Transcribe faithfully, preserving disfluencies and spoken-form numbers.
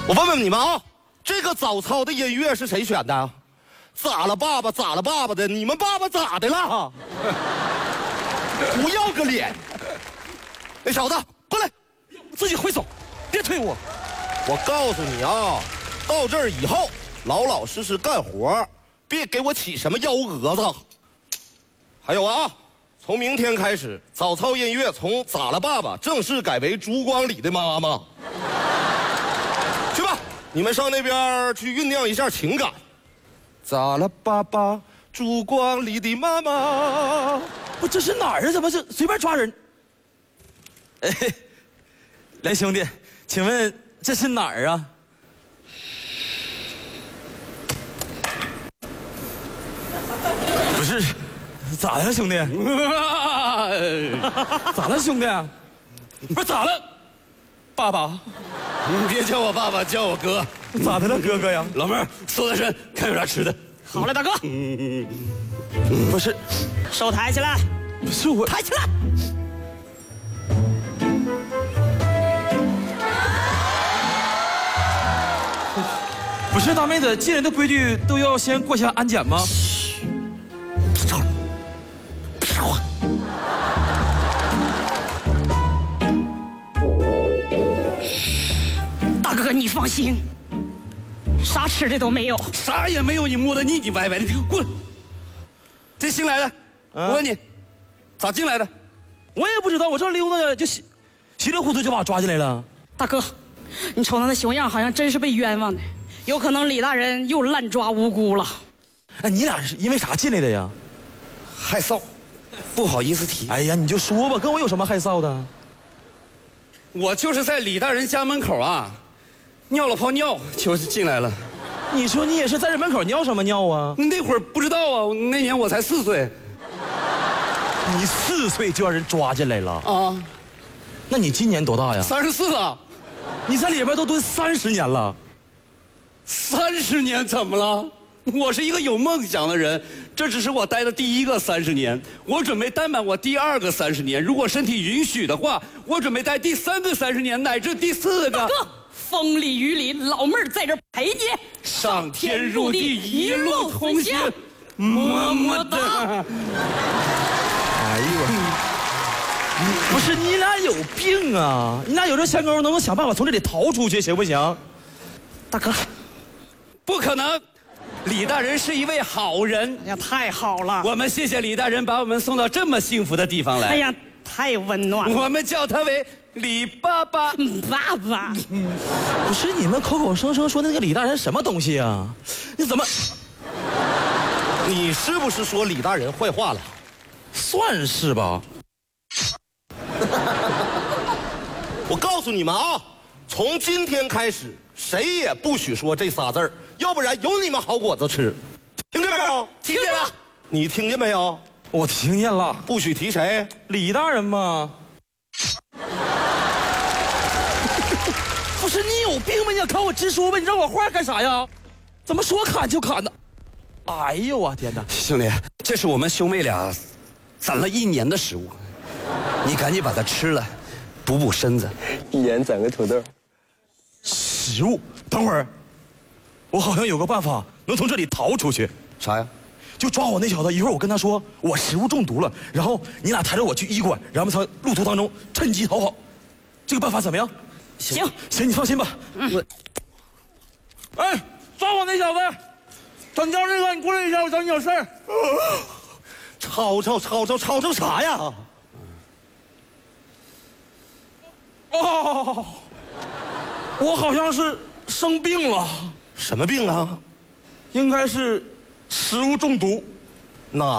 我问问你们啊，这个早操的音乐是谁选的？咋了爸爸？咋了爸爸的？你们爸爸咋的了？不要个脸！那小子，过来， 自己会走，别推我。 我告诉你啊，到这儿以后，老老实实干活，别给我起什么幺蛾子。还有啊，从明天开始，早操音乐从咋了爸爸正式改为烛光里的妈妈。去吧，你们上那边去酝酿一下情感。咋了爸爸，烛光里的妈妈。 不，这是哪儿啊？怎么是随便抓人？哎，来兄弟，请问这是哪儿啊？不是，咋了兄弟？咋了兄弟？不是咋了？爸爸， 你别叫我爸爸，叫我哥。 咋的了哥哥呀？ 老妹儿，坐在身，看有啥吃的。 好嘞，大哥。 不是， 手抬起来， 不是我， 抬起来。 不是大妹子，进来的规矩都要先过下安检吗？ 别说话。大哥，你放心，啥吃的都没有， 啥也没有，你摸得腻腻歪歪的，你给我滚！这新来的，我问你，咋进来的？ 我也不知道，我这溜达着就稀稀里糊涂就把我抓进来了。 大哥，你瞅他那熊样，好像真是被冤枉的，有可能李大人又滥抓无辜了。 哎，你俩是因为啥进来的呀？ 害臊，不好意思提。 哎呀，你就说吧，跟我有什么害臊的？ 我就是在李大人家门口啊，尿了泡尿就进来了。 你说你也是在这门口尿什么尿啊？ 那会儿不知道啊，那年我才四岁。 你四岁就让人抓进来了啊？ 那你今年多大呀？ 三十四了。 你在里边都蹲三十年了。 三十年怎么了？我是一个有梦想的人，这只是我待的第一个三十年，我准备待满我第二个三十年。如果身体允许的话，我准备待第三个三十年，乃至第四个。 大哥，风里雨里，老妹儿在这陪你， 上天入地，一路同行，么么哒。 哎呦我，不是你俩有病啊！你俩有这闲工夫，能不能想办法从这里逃出去，行不行？ 大哥， 不可能。李大人是一位好人， 哎呀，太好了！ 我们谢谢李大人把我们送到这么幸福的地方来。 哎呀，太温暖了。 我们叫他为李爸爸。 爸爸， 不是你们口口声声说的那个李大人什么东西啊？你怎么？ 你是不是说李大人坏话了？ 算是吧。 我告诉你们啊，从今天开始，谁也不许说这仨字儿，要不然有你们好果子吃。听见没有？ 听见了。 你听见没有？ 我听见了。 不许提谁？ 李大人吗？不是你有病吧？你看我直说吧，你让我话干啥呀？怎么说砍就砍呢？哎呦我天哪！ 兄弟，这是我们兄妹俩攒了一年的食物，你赶紧把它吃了，补补身子。 一年攒个土豆。 食物？等会儿，我好像有个办法能从这里逃出去。 啥呀？ 就抓我那小子，一会儿我跟他说我食物中毒了，然后你俩抬着我去医馆，然后从路途当中趁机逃跑。这个办法怎么样？ 行行，你放心吧。 嗯。 哎，抓我那小子！张教那个，你过来一下，我找你有事儿。 吵吵吵吵吵吵啥呀？ 哦，我好像是生病了。 什么病啊？ 应该是食物中毒。 那